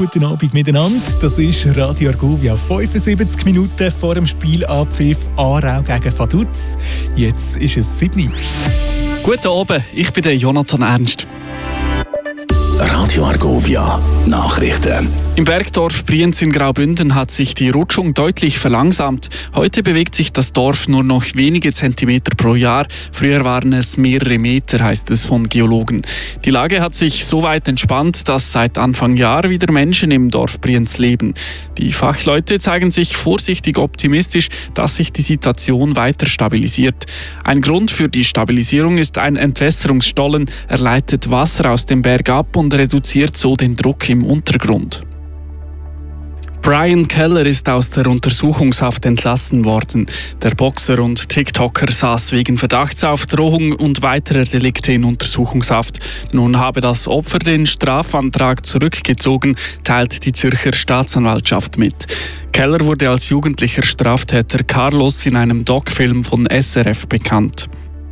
Guten Abend miteinander. Das ist Radio Argovia. 75 Minuten vor dem Spielabpfiff Aarau gegen Vaduz. Jetzt ist es 7. Guten Abend, ich bin der Jonathan Ernst. Radio Argovia Nachrichten. Im Bergdorf Brienz in Graubünden hat sich die Rutschung deutlich verlangsamt. Heute bewegt sich das Dorf nur noch wenige Zentimeter pro Jahr. Früher waren es mehrere Meter, heißt es von Geologen. Die Lage hat sich so weit entspannt, dass seit Anfang Jahr wieder Menschen im Dorf Brienz leben. Die Fachleute zeigen sich vorsichtig optimistisch, dass sich die Situation weiter stabilisiert. Ein Grund für die Stabilisierung ist ein Entwässerungsstollen. Er leitet Wasser aus dem Berg ab und reduziert so den Druck im Untergrund. Brian Keller ist aus der Untersuchungshaft entlassen worden. Der Boxer und TikToker saß wegen Verdachts auf Drohung und weiterer Delikte in Untersuchungshaft. Nun habe das Opfer den Strafantrag zurückgezogen, teilt die Zürcher Staatsanwaltschaft mit. Keller wurde als jugendlicher Straftäter Carlos in einem Doc-Film von SRF bekannt.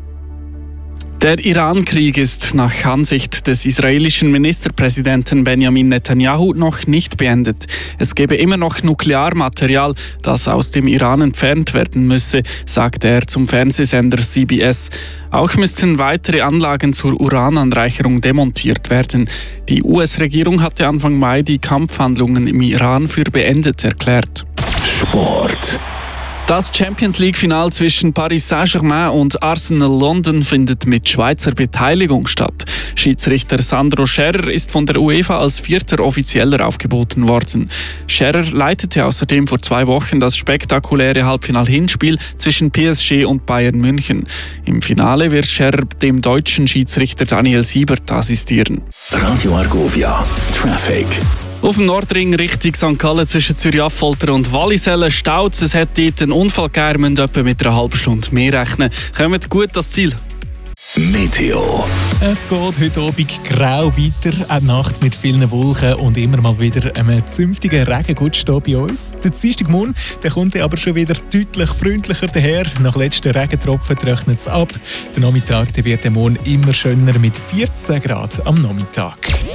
Der Iran-Krieg ist nach Ansicht des israelischen Ministerpräsidenten Benjamin Netanyahu noch nicht beendet. Es gebe immer noch Nuklearmaterial, das aus dem Iran entfernt werden müsse, sagte er zum Fernsehsender CBS. Auch müssten weitere Anlagen zur Urananreicherung demontiert werden. Die US-Regierung hatte Anfang Mai die Kampfhandlungen im Iran für beendet erklärt. Sport. Das Champions-League-Final zwischen Paris Saint-Germain und Arsenal London findet mit Schweizer Beteiligung statt. Schiedsrichter Sandro Scherrer ist von der UEFA als 4. Offizieller aufgeboten worden. Scherrer leitete außerdem vor 2 Wochen das spektakuläre Halbfinal-Hinspiel zwischen PSG und Bayern München. Im Finale wird Scherrer dem deutschen Schiedsrichter Daniel Siebert assistieren. Radio Argovia Traffic. Auf dem Nordring Richtung St. Gallen zwischen Zürich-Affolter und Wallisellen staut. Es hat dort einen Unfall gegeben, müssen etwa mit einer halben Stunde mehr rechnen. Kommt gut ans Ziel. Meteo. Es geht heute Abend grau weiter, eine Nacht mit vielen Wolken und immer mal wieder einem zünftigen Regengutt stehen bei uns. Der Dienstagmorgen kommt aber schon wieder deutlich freundlicher daher. Nach letzten Regentropfen trocknet es ab. Der Nachmittag wird der Morgen immer schöner mit 14 Grad am Nachmittag.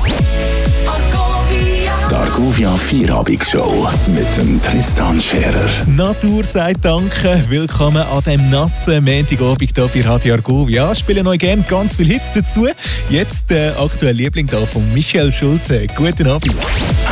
Die Argovia Vierabendsshow mit dem Tristan Scherer. Natur sagt Danke. Willkommen an diesem nassen Montagabend hier bei Radio Argovia. Spielen euch gerne ganz viele Hits dazu. Jetzt der aktuelle Liebling hier von Michel Schulte. Guten Abend.